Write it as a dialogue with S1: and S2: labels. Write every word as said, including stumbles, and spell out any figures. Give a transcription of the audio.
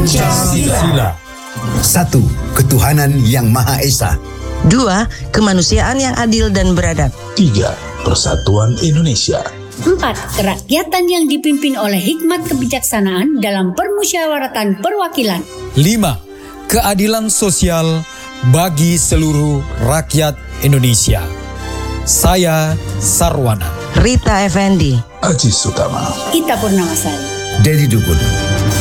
S1: Pancasila.
S2: Satu, ketuhanan yang Maha Esa.
S3: Dua, kemanusiaan yang adil dan beradab.
S1: Tiga, persatuan Indonesia.
S4: Empat, kerakyatan yang dipimpin oleh hikmat kebijaksanaan dalam permusyawaratan perwakilan.
S5: Lima, keadilan sosial bagi seluruh rakyat Indonesia. Saya Sarwana.
S3: Rita Effendi.
S1: Aji Sutama.
S4: Ita Purnamasari.
S2: Dedi Dukun.